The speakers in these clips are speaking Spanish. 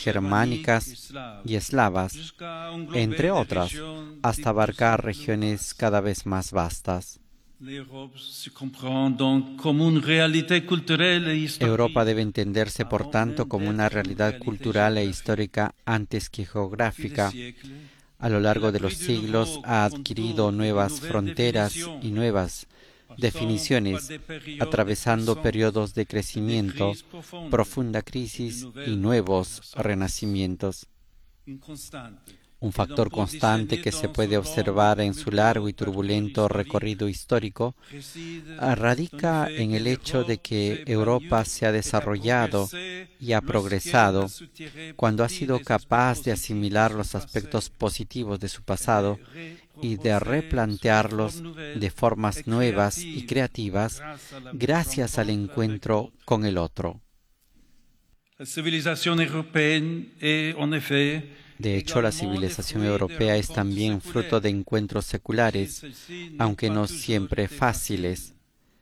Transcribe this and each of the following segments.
germánicas y eslavas, entre otras, hasta abarcar regiones cada vez más vastas. Europa debe entenderse, por tanto, como una realidad cultural e histórica antes que geográfica. A lo largo de los siglos ha adquirido nuevas fronteras y nuevas definiciones, atravesando periodos de crecimiento, profunda crisis y nuevos renacimientos. Un factor constante que se puede observar en su largo y turbulento recorrido histórico radica en el hecho de que Europa se ha desarrollado y ha progresado cuando ha sido capaz de asimilar los aspectos positivos de su pasado y de replantearlos de formas nuevas y creativas gracias al encuentro con el otro. De hecho, la civilización europea es también fruto de encuentros seculares, aunque no siempre fáciles.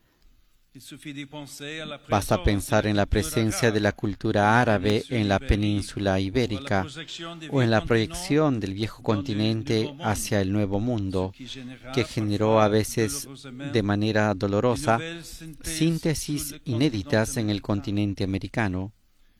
Basta pensar en la presencia de la cultura árabe en la península ibérica o en la proyección del viejo continente hacia el Nuevo Mundo, que generó a veces de manera dolorosa síntesis inéditas en el continente americano.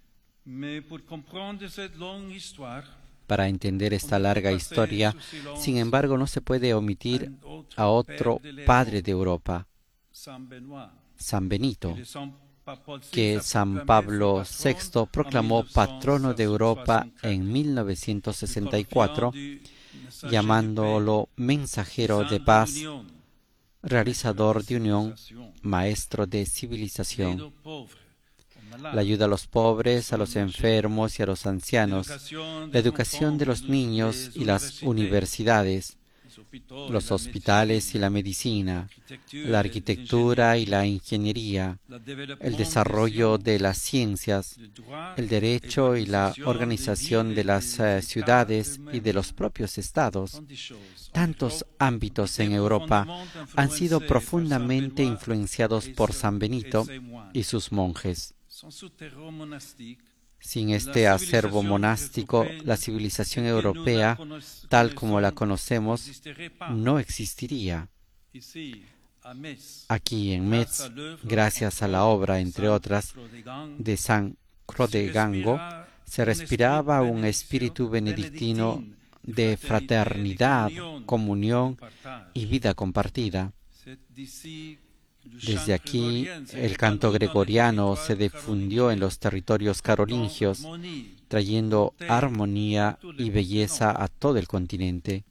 Para entender esta larga historia, sin embargo, no se puede omitir a otro padre de Europa, San Benito, que San Pablo VI proclamó patrono de Europa en 1964, llamándolo mensajero de paz, realizador de unión, maestro de civilización. La ayuda a los pobres, a los enfermos y a los ancianos, la educación de los niños y las universidades, los hospitales y la medicina, la arquitectura y la ingeniería, el desarrollo de las ciencias, el derecho y la organización de las ciudades y de los propios estados. Tantos ámbitos en Europa han sido profundamente influenciados por San Benito y sus monjes. Sin este acervo monástico, la civilización europea, tal como la conocemos, no existiría. Aquí en Metz, gracias a la obra, entre otras, de San Chrodegango, se respiraba un espíritu benedictino de fraternidad, comunión y vida compartida. Desde aquí, el canto gregoriano se difundió en los territorios carolingios, trayendo armonía y belleza a todo el continente.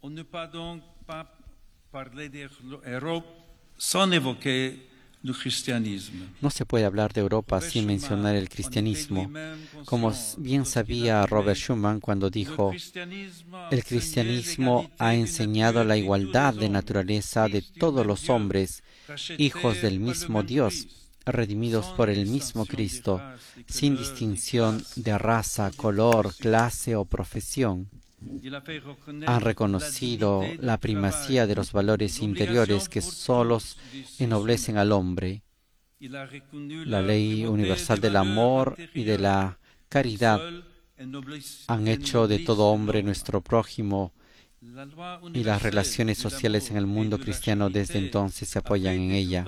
No se puede hablar de Europa sin mencionar el cristianismo, como bien sabía Robert Schuman cuando dijo: el cristianismo ha enseñado la igualdad de naturaleza de todos los hombres, hijos del mismo Dios, redimidos por el mismo Cristo, sin distinción de raza, color, clase o profesión. Han reconocido la primacía de los valores interiores que solos ennoblecen al hombre. La ley universal del amor y de la caridad han hecho de todo hombre nuestro prójimo, y las relaciones sociales en el mundo cristiano desde entonces se apoyan en ella.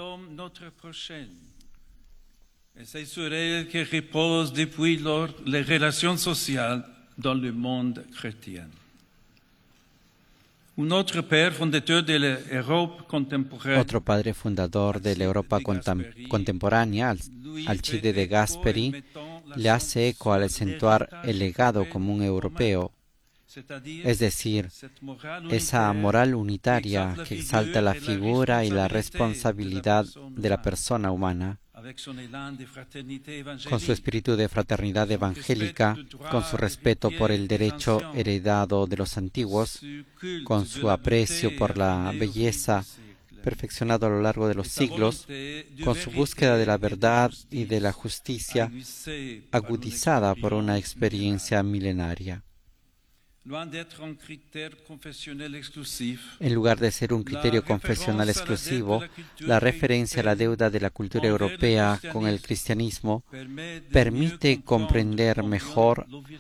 Otro padre fundador de la Europa contemporánea, Alcide de Gasperi, le hace eco al acentuar el legado común europeo, es decir, esa moral unitaria que exalta la figura y la responsabilidad de la persona humana. Con su espíritu de fraternidad evangélica, con su respeto por el derecho heredado de los antiguos, con su aprecio por la belleza perfeccionado a lo largo de los siglos, con su búsqueda de la verdad y de la justicia agudizada por una experiencia milenaria. En lugar de ser un criterio confesional exclusivo, la referencia a la deuda de la cultura europea con el cristianismo permite comprender mejor